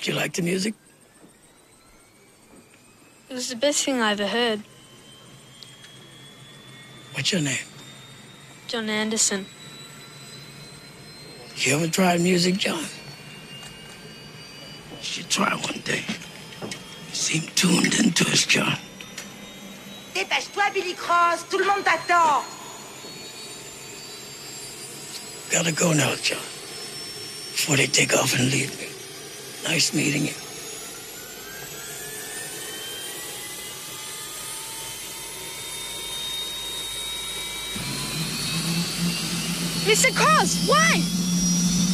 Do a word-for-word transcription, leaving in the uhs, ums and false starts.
Do you like the music? It was the best thing I ever heard. What's your name? John Anderson. You ever tried music, John? You should try one day. You seem tuned into us, John. Dépêche-toi, Billy Cross. Tout le monde t'attend. Gotta go now, John. Before they take off and leave me. Nice meeting you. Mister Cross, why?